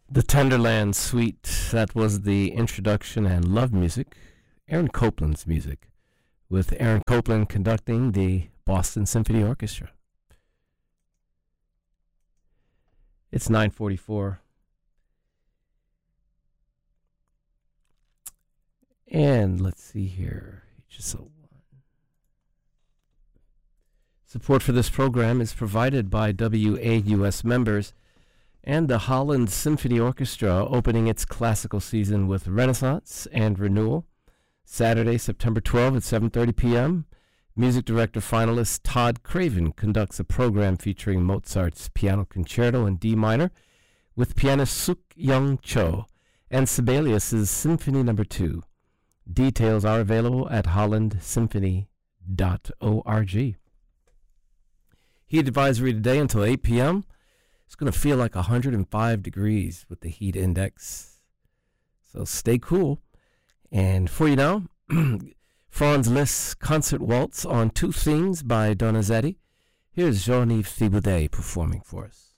The Tenderland Suite, that was the introduction and love music, Aaron Copland's music, with Aaron Copland conducting the Boston Symphony Orchestra. It's 9:44. And let's see here. Support for this program is provided by WAUS members and the Holland Symphony Orchestra, opening its classical season with Renaissance and Renewal, Saturday, September 12 at 7:30 p.m. Music director finalist Todd Craven conducts a program featuring Mozart's Piano Concerto in D minor with pianist Suk Young Cho and Sibelius' Symphony No. 2. Details are available at hollandsymphony.org. Heat advisory today until 8 p.m. It's going to feel like 105 degrees with the heat index. So stay cool. And for you now, Franz Liszt's Concert Waltz on Two Things by Donizetti. Here's Jean-Yves Thibaudet performing for us.